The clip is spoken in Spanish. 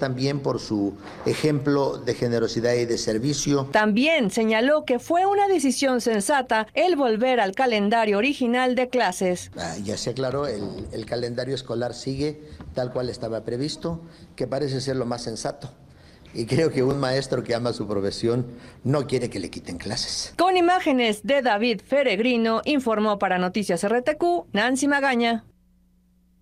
también por su ejemplo de generosidad y de servicio. También señaló que fue una decisión sensata el volver al calendario original de clases. Ya se aclaró, el calendario escolar sigue tal cual estaba previsto, que parece ser lo más sensato. Y creo que un maestro que ama su profesión no quiere que le quiten clases. Con imágenes de David Feregrino, informó para Noticias RTQ, Nancy Magaña.